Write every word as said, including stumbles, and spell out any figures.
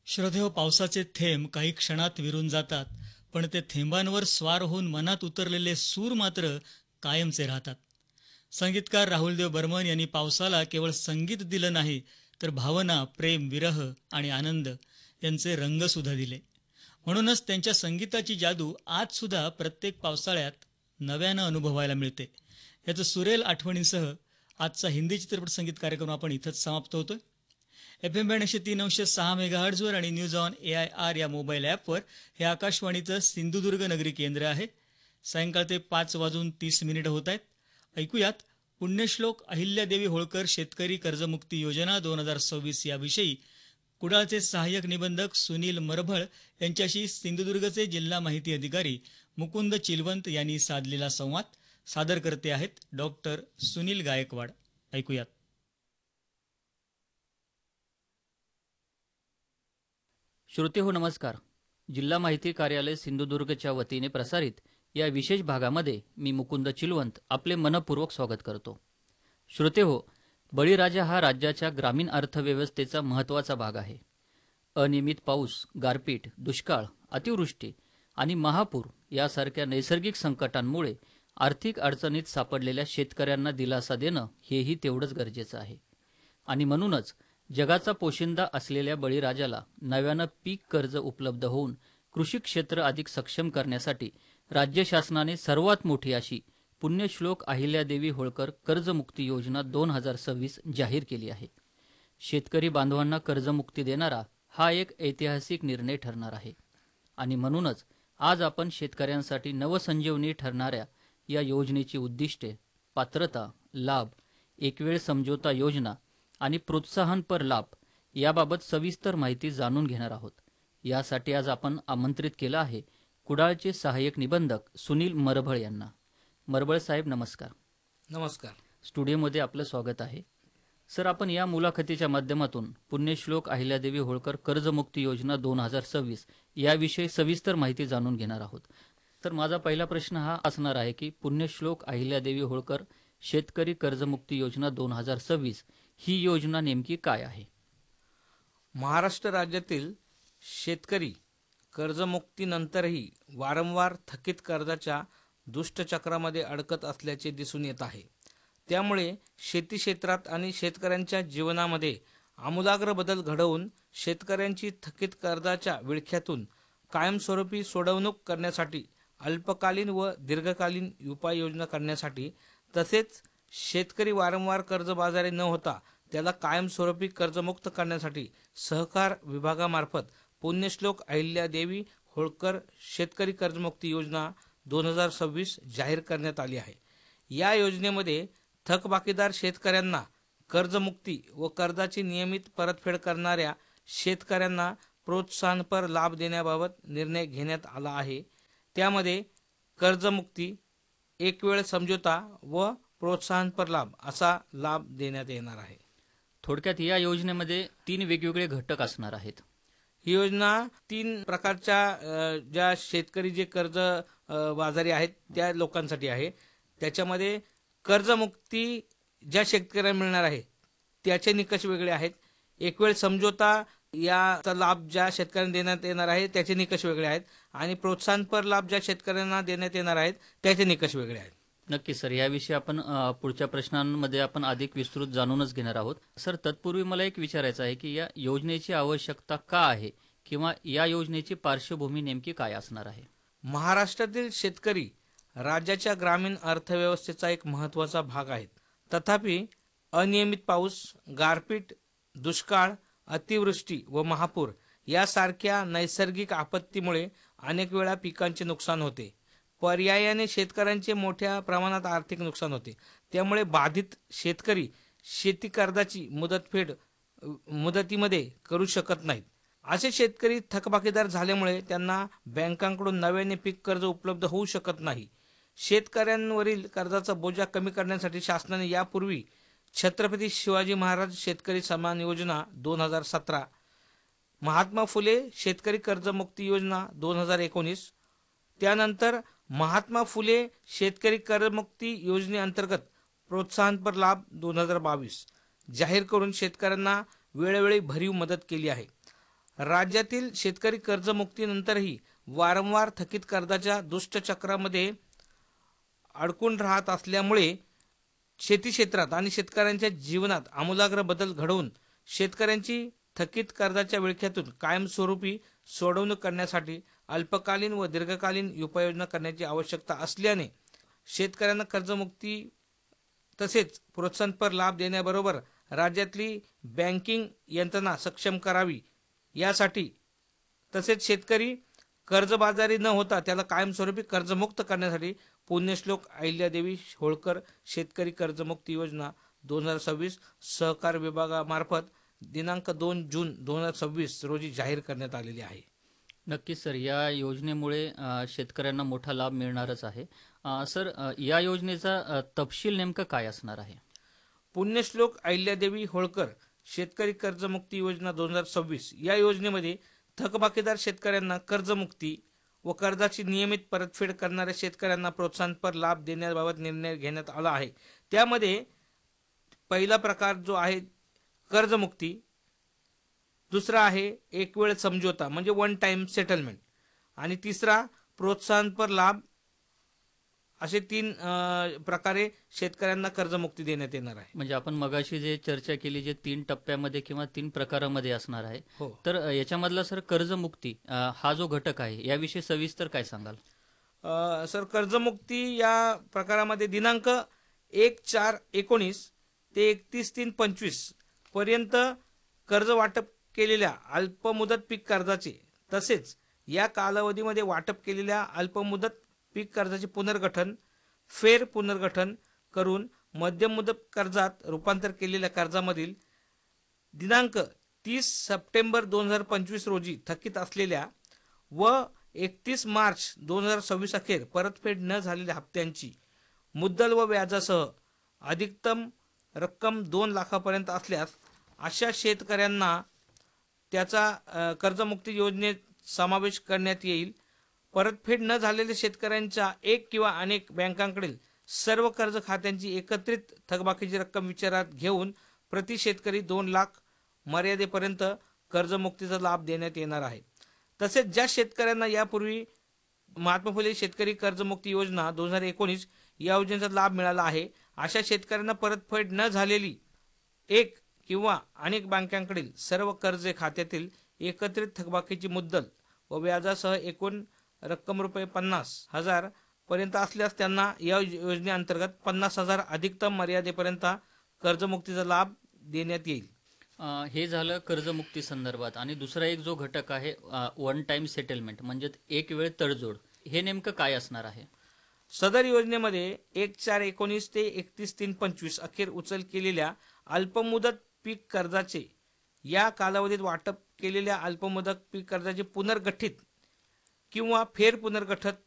श्रद्धेव, पावसाचे थेंब काही क्षणात विरून जातात, पण ते थेंबांवर स्वार होऊन मनात उतरलेले सूर मात्र कायमचे राहतात. संगीतकार राहुलदेव बर्मन यांनी पावसाला केवळ संगीत दिलं नाही, तर भावना, प्रेम, विरह आणि आनंद यांचे रंगसुद्धा दिले. म्हणूनच त्यांच्या संगीताची जादू आजसुद्धा प्रत्येक पावसाळ्यात नव्यानं अनुभवायला मिळते. याचं सुरेल आठवणींसह आजचा हिंदी चित्रपट संगीत कार्यक्रम आपण इथंच समाप्त होतोय. एफ एम बँड एकशे तीन अंश सहा मेगा हर्ट्झवर आणि news on A I R या मोबाईल ॲपवर हे आकाशवाणीचं सिंधुदुर्ग नगरी केंद्र आहे. सायंकाळचे पाच वाजून तीस मिनिटं होत आहेत. ऐकूयात पुण्यश्लोक अहिल्यादेवी होळकर शेतकरी कर्जमुक्ती योजना दोन हजार सव्वीस याविषयी कुडाळचे सहाय्यक निबंधक सुनील मरभळ यांच्याशी सिंधुदुर्गचे जिल्हा माहिती अधिकारी मुकुंद चिलवंत यांनी साधलेला संवाद. सादर करते आहेत डॉक्टर सुनील गायकवाड. ऐकूयात. श्रोते हो, नमस्कार. जिल्हा माहिती कार्यालय सिंधुदुर्गच्या वतीने प्रसारित या विशेष भागामध्ये मी मुकुंद चिलवंत आपले मनपूर्वक स्वागत करतो. श्रोते हो, बळीराजा हा राज्याच्या ग्रामीण अर्थव्यवस्थेचा महत्त्वाचा भाग आहे. अनियमित पाऊस, गारपीट, दुष्काळ, अतिवृष्टी आणि महापूर यासारख्या नैसर्गिक संकटांमुळे आर्थिक अडचणीत सापडलेल्या शेतकऱ्यांना दिलासा देणं हेही तेवढंच गरजेचं आहे. आणि म्हणूनच जगाचा पोशिंदा असलेल्या बळीराजाला नव्यानं पीक कर्ज उपलब्ध होऊन कृषी क्षेत्र अधिक सक्षम करण्यासाठी राज्य शासनाने सर्वात मोठी अशी पुण्यश्लोक अहिल्यादेवी होळकर कर्जमुक्ती योजना दोन हजार सव्वीस जाहीर केली आहे. शेतकरी बांधवांना कर्जमुक्ती देणारा हा एक ऐतिहासिक निर्णय ठरणार आहे. आणि म्हणूनच आज आपण शेतकऱ्यांसाठी नवसंजीवनी ठरणाऱ्या या योजनेची उद्दिष्टे, पात्रता, लाभ, एकवेळ समझोता योजना आणि प्रोत्साहनपर लाभ याबाबत सविस्तर माहिती जाणून घेणार आहोत. यासाठी आज आपण आमंत्रित केलं आहे कुडाळचे सहाय्यक निबंधक सुनील मरभळ यांना. मरभळ साहेब, नमस्कार. नमस्कार. स्टुडिओमध्ये आपलं स्वागत आहे. सर, आपण या मुलाखतीच्या माध्यमातून पुण्यश्लोक अहिल्यादेवी होळकर कर्जमुक्ती योजना दोन हजार सव्वीस याविषयी सविस्तर माहिती जाणून घेणार आहोत. तर माझा पहिला प्रश्न हा असणार आहे की पुण्यश्लोक अहिल्यादेवी होळकर शेतकरी कर्जमुक्ती योजना दोन हजार सव्वीस ही योजना नेमकी काय आहे? महाराष्ट्र राज्यातील शेतकरी कर्जमुक्तीनंतरही वारंवार थकीत कर्जाच्या दुष्टचक्रामध्ये अडकत असल्याचे दिसून येत आहे. त्यामुळे शेती क्षेत्रात आणि शेतकऱ्यांच्या जीवनामध्ये आमूलाग्र बदल घडवून शेतकऱ्यांची थकीत कर्जाच्या विळख्यातून कायमस्वरूपी सोडवणूक करण्यासाठी अल्पकालीन व दीर्घकालीन उपाययोजना करण्यासाठी, तसेच शेतकरी वारंवार कर्जबाजारी न होता त्याला कायमस्वरूपी कर्जमुक्त करण्यासाठी सहकार विभागामार्फत पुण्यश्लोक अहिल्यादेवी होळकर शेतकरी कर्जमुक्ती योजना दोन हजार सव्वीस जाहीर करण्यात आली आहे. या योजनेमध्ये थकबाकीदार शेतकऱ्यांना कर्जमुक्ती व कर्जाची नियमित परतफेड करणाऱ्या शेतकऱ्यांना प्रोत्साहनपर लाभ देण्याबाबत निर्णय घेण्यात आला आहे. त्यामध्ये कर्जमुक्ती, एक वेळ समझोता व प्रोत्साहनपर लाभ असा लाभ देण्यात येणार आहे. थोडक्यात या योजनेमध्ये तीन वेगवेगळे घटक असणार आहेत. ही योजना तीन प्रकारच्या ज्या शेतकरी जे कर्ज बाजारी आहेत त्या लोकांसाठी आहे. त्याच्यामध्ये कर्जमुक्ती ज्या शेतकऱ्यांना मिळणार आहे त्याचे निकष वेगळे आहेत. एक वेळ समझोता याचा लाभ ज्या शेतकऱ्यांना देण्यात येणार आहे त्याचे निकष वेगळे आहेत. आणि प्रोत्साहनपर लाभ ज्या शेतकऱ्यांना देण्यात येणार आहेत त्याचे निकष वेगळे आहेत. नक्की सर, याविषयी आपण पुढच्या प्रश्नांमध्ये आपण अधिक विस्तृत जाणूनच घेणार आहोत. सर, तत्पूर्वी मला एक विचारायचं आहे की या योजनेची आवश्यकता का आहे किंवा या योजनेची पार्श्वभूमी नेमकी काय असणार आहे? महाराष्ट्रातील शेतकरी राज्याच्या ग्रामीण अर्थव्यवस्थेचा एक महत्त्वाचा भाग आहेत. तथापि अनियमित पाऊस, गारपीट, दुष्काळ, अतिवृष्टी व महापूर यासारख्या नैसर्गिक आपत्तीमुळे अनेक वेळा पिकांचे नुकसान होते. पर्यायाने शेतकऱ्यांचे मोठ्या प्रमाणात आर्थिक नुकसान होते. त्यामुळे बाधित शेतकरी शेती कर्जाची मुदतफेड मुदतीमध्ये करू शकत नाहीत. असे शेतकरी थकबाकीदार झाल्यामुळे त्यांना बँकांकडून नव्याने पीक कर्ज उपलब्ध होऊ शकत नाही. शेतकऱ्यांवरील कर्जाचा बोजा कमी करण्यासाठी शासनाने यापूर्वी छत्रपती शिवाजी महाराज शेतकरी सन्मान योजना दोन हजार सतरा, महात्मा फुले शेतकरी कर्जमुक्ती योजना दोन हजार एकोणीस, त्यानंतर महात्मा फुले शेतकरी कर्जमुक्ती योजनेअंतर्गत प्रोत्साहनपर लाभ दोन हजार बावीस जाहीर करून शेतकऱ्यांना वेळोवेळी भरीव मदत केली आहे. राज्यातील शेतकरी कर्जमुक्तीनंतरही वारंवार थकीत कर्जाच्या दुष्टचक्रामध्ये अडकून राहत असल्यामुळे शेती क्षेत्रात आणि शेतकऱ्यांच्या जीवनात आमूलाग्र बदल घडवून शेतकऱ्यांची थकीत कर्जाच्या विळख्यातून कायमस्वरूपी सोडवणूक करण्यासाठी अल्पकालीन व दीर्घकालीन उपाययोजना करण्याची आवश्यकता असल्याने शेतकऱ्यांना कर्जमुक्ती तसेच प्रोत्साहनपर लाभ देण्याबरोबर राज्यातली बँकिंग यंत्रणा सक्षम करावी यासाठी तसेच शेतकरी कर्जबाजारी न होता त्याला कायमस्वरूपी कर्जमुक्त करण्यासाठी पुण्यश्लोक अहिल्यादेवी होळकर शेतकरी कर्जमुक्ती योजना दोन हजार सव्वीस सहकार विभागामार्फत दिनांक दोन जून दोन हजार सव्वीस रोजी जाहीर करण्यात आलेली आहे. नक्कीच सर, या योजनेमुळे अ, शेतकऱ्यांना मोठा लाभ मिळणारच आहे. अ, सर, अ, या योजनेचा अ, तपशील नेमकं काय असणार आहे? पुण्यश्लोक अहिल्यादेवी होळकर शेतकरी कर्जमुक्ती योजना दोन हजार सव्वीस या योजनेमध्ये थकबाकीदार शेतकऱ्यांना कर्जमुक्ती व कर्जाची नियमित परतफेड करणाऱ्या शेतकऱ्यांना प्रोत्साहनपर लाभ देण्याबाबत निर्णय घेण्यात आला आहे. त्यामध्ये पहिला प्रकार जो आहे कर्जमुक्ती, दुसरा आहे एक वेळ समझोता म्हणजे वन टाइम सेटलमेंट आणि तिसरा प्रोत्साहनपर लाभ असे तीन अ, प्रकारे शेतकऱ्यांना कर्जमुक्ती देण्यात येणार आहे. म्हणजे आपण मगाशी जे चर्चा केली, जे तीन टप्प्यामध्ये किंवा तीन प्रकारामध्ये असणार आहे, हो तर अ, याच्यामधला सर कर्जमुक्ती अ, हा जो घटक आहे याविषयी सविस्तर काय सांगाल? अ, सर कर्जमुक्ती या प्रकारामध्ये दिनांक एक चार एकोणीस ते एकतीस तीन पंचवीस पर्यंत कर्ज वाटप केलेल्या अल्पमुदत पीक कर्जाचे तसेच या कालावधीमध्ये वाटप केलेल्या अल्पमुदत पीक कर्जाचे पुनर्गठन फेर पुनर्गठन करून मध्यम मुदत कर्जात रूपांतर केलेल्या कर्जामधील दिनांक तीस सप्टेंबर दोन हजार पंचवीस रोजी थकीत असलेल्या व एकतीस मार्च दोन हजार सव्वीस अखेर परतफेड न झालेल्या हप्त्यांची मुद्दल व व्याजासह अधिकतम रक्कम दोन लाखापर्यंत असल्यास अशा शेतकऱ्यांना त्याचा अ, कर्जमुक्ती योजनेत समावेश करण्यात येईल. परतफेड न झालेल्या शेतकऱ्यांच्या एक किंवा अनेक बँकांकडील सर्व कर्ज खात्यांची एकत्रित थकबाकीची रक्कम विचारात घेऊन प्रति शेतकरी दोन लाख मर्यादेपर्यंत कर्जमुक्तीचा लाभ देण्यात येणार आहे. तसेच ज्या शेतकऱ्यांना यापूर्वी महात्मा फुले शेतकरी कर्जमुक्ती योजना दोन हजार एकोणीस या योजनेचा लाभ मिळाला आहे अशा शेतकऱ्यांना परतफेड न झालेली एक किंवा अनेक बँकांकडील सर्व कर्जे खात्यातील एकत्रित थकबाकीची मुद्दल व व्याजासह एकूण रक्कम रुपये पन्नास हजार पर्यंत असल्यास त्यांना या योजनेअंतर्गत पन्नास हजार अधिकतम मर्यादेपर्यंत कर्जमुक्तीचा लाभ देण्यात येईल. अ, हे झालं कर्जमुक्ती संदर्भात. आणि दुसरा एक जो घटक आहे वन टाइम सेटलमेंट म्हणजे एक वेळ तडजोड, हे नेमकं काय असणार आहे? सदर योजनेमध्ये एक चार एकोणीस ते एकतीस तीन पंचवीस अखेर उचल केलेल्या अल्पमुदत पीक कर्जाचे या कालावधीत वाटप केलेल्या अल्पमुदत पीक कर्जाचे पुनर्गठित किंवा फेर पुनर्गठित